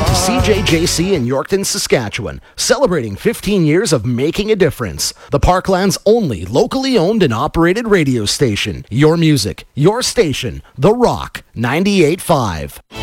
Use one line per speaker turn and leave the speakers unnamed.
to CJJC in Yorkton, Saskatchewan, celebrating 15 years of making a difference. The Parkland's only locally owned and operated radio station. Your music, your station, The Rock 98.5.